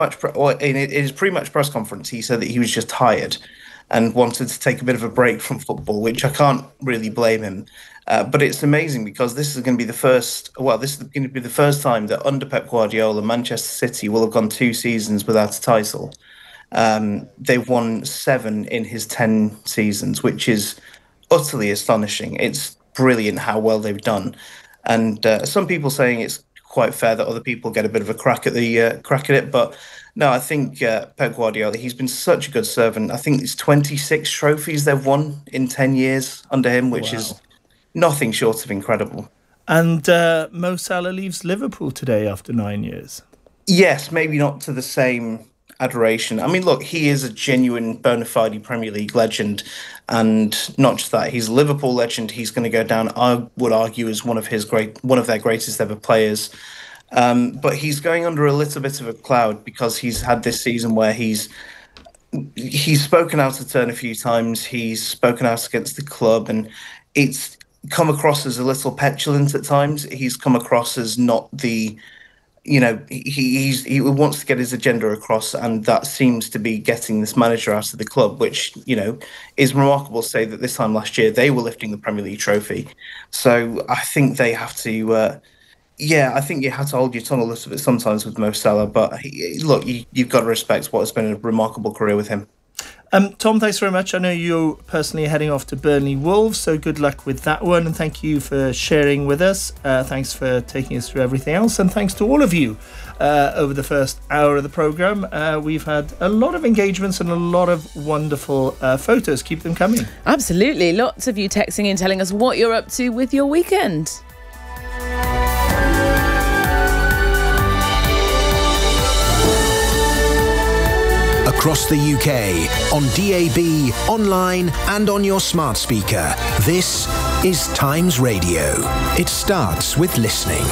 in his pre-match press conference, he said that he was just tired and wanted to take a bit of a break from football, which I can't really blame him. But it's amazing because this is going to be the first time that under Pep Guardiola, Manchester City will have gone 2 seasons without a title. They've won 7 in his 10 seasons, which is utterly astonishing. It's brilliant how well they've done. And some people saying it's quite fair that other people get a bit of a crack at it. But no, I think Pep Guardiola, he's been such a good servant. I think it's 26 trophies they've won in 10 years under him, which is nothing short of incredible. And Mo Salah leaves Liverpool today after 9 years. Yes, maybe not to the same adoration. I mean, look, he is a genuine bona fide Premier League legend, and not just that, he's a Liverpool legend. He's going to go down, I would argue, as one of their greatest ever players. But he's going under a little bit of a cloud because he's had this season where he's spoken out of turn a few times. He's spoken out against the club, and it's come across as a little petulant at times. He's come across as not the, he wants to get his agenda across, and that seems to be getting this manager out of the club, which, is remarkable to say that this time last year they were lifting the Premier League trophy. So I think they have to, I think you have to hold your tongue a little bit sometimes with Mo Salah, but look, you've got to respect what has been a remarkable career with him. Tom, thanks very much. I know you're personally heading off to Burnley Wolves, so good luck with that one. And thank you for sharing with us. Thanks for taking us through everything else. And thanks to all of you over the first hour of the programme. We've had a lot of engagements and a lot of wonderful photos. Keep them coming. Absolutely. Lots of you texting in, telling us what you're up to with your weekend. Across the UK, on DAB, online and on your smart speaker. This is Times Radio. It starts with listening.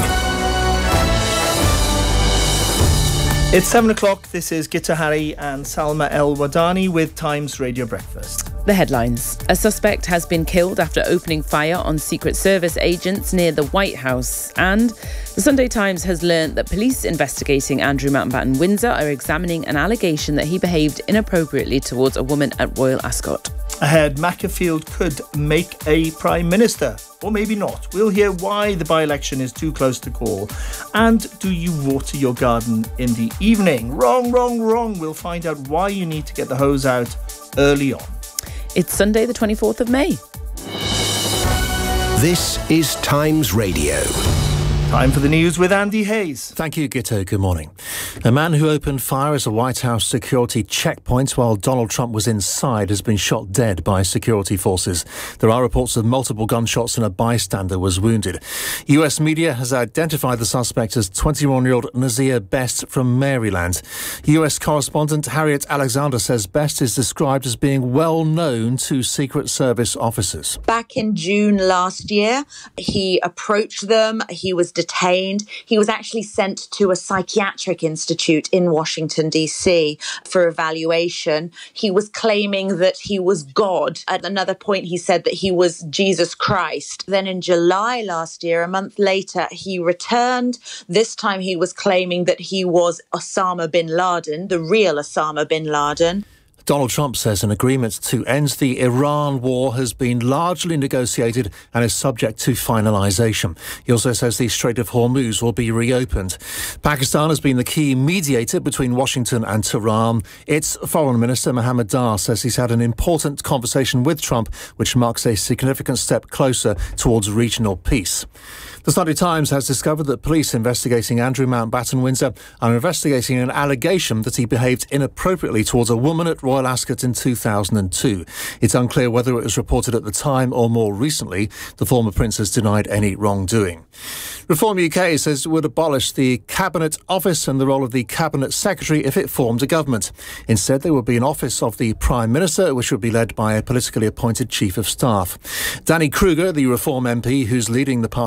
It's 7 o'clock. This is Gitta Hari and Salma El Wadani with Times Radio Breakfast. The headlines. A suspect has been killed after opening fire on Secret Service agents near the White House. And the Sunday Times has learnt that police investigating Andrew Mountbatten Windsor are examining an allegation that he behaved inappropriately towards a woman at Royal Ascot. Ahead, Macclesfield could make a Prime Minister, or maybe not. We'll hear why the by-election is too close to call. And do you water your garden in the evening? Wrong. We'll find out why you need to get the hose out early on. It's Sunday the 24th of May. This is Times Radio. Time for the news with Andy Hayes. Thank you, Gitto. Good morning. A man who opened fire as a White House security checkpoint while Donald Trump was inside has been shot dead by security forces. There are reports of multiple gunshots and a bystander was wounded. US media has identified the suspect as 21-year-old Nazir Best from Maryland. US correspondent Harriet Alexander says Best is described as being well known to Secret Service officers. Back in June last year, he approached them. He was detained. He was actually sent to a psychiatric institute in Washington, D.C. for evaluation. He was claiming that he was God. At another point, he said that he was Jesus Christ. Then in July last year, a month later, he returned. This time he was claiming that he was Osama bin Laden, the real Osama bin Laden. Donald Trump says an agreement to end the Iran war has been largely negotiated and is subject to finalisation. He also says the Strait of Hormuz will be reopened. Pakistan has been the key mediator between Washington and Tehran. Its Foreign Minister Mohammed Dar says he's had an important conversation with Trump, which marks a significant step closer towards regional peace. The Sunday Times has discovered that police investigating Andrew Mountbatten Windsor are investigating an allegation that he behaved inappropriately towards a woman at Royal Ascot in 2002. It's unclear whether it was reported at the time or more recently. The former prince has denied any wrongdoing. Reform UK says it would abolish the Cabinet Office and the role of the Cabinet Secretary if it formed a government. Instead, there would be an office of the Prime Minister, which would be led by a politically appointed Chief of Staff. Danny Kruger, the Reform MP who's leading the party's press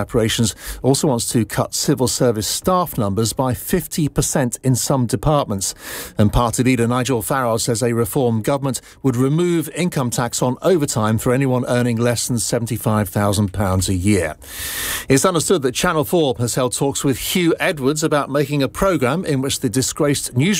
preparations also wants to cut civil service staff numbers by 50% in some departments. And party leader Nigel Farage says a reform government would remove income tax on overtime for anyone earning less than £75,000 a year. It's understood that Channel 4 has held talks with Hugh Edwards about making a programme in which the disgraced news